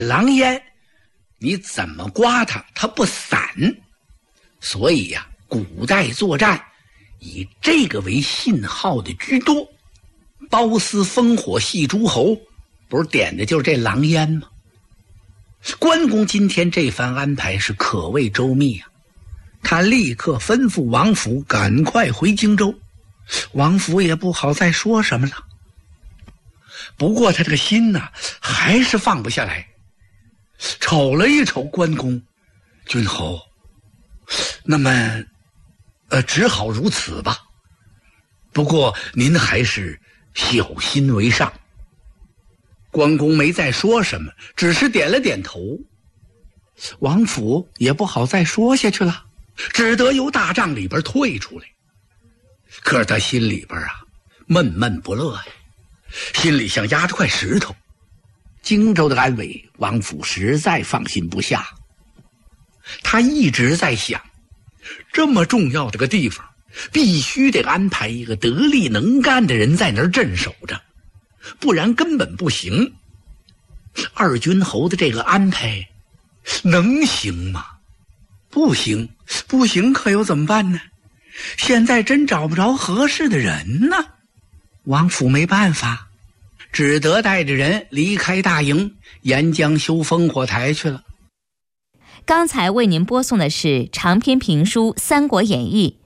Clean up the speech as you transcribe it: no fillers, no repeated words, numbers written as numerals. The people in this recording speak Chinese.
狼烟你怎么刮它不散。所以呀，古代作战以这个为信号的居多。刀丝烽火戏诸侯，不是点的就是这狼烟吗？关公今天这番安排是可谓周密啊。他立刻吩咐王府赶快回荆州，王府也不好再说什么了。不过他这个心呢，还是放不下来。瞅了一瞅关公，君侯，那么只好如此吧。不过您还是小心为上。关公没再说什么，只是点了点头。王府也不好再说下去了，只得由大帐里边退出来。可是他心里边啊，闷闷不乐呀，心里像压着块石头。荆州的安危，王府实在放心不下。他一直在想，这么重要的个地方，必须得安排一个得力能干的人在那儿镇守着，不然根本不行。二军侯的这个安排能行吗？不行，不行，可又怎么办呢？现在真找不着合适的人呢。王府没办法，只得带着人离开大营，沿江修烽火台去了。 刚才为您播送的是长篇评书《三国演义》，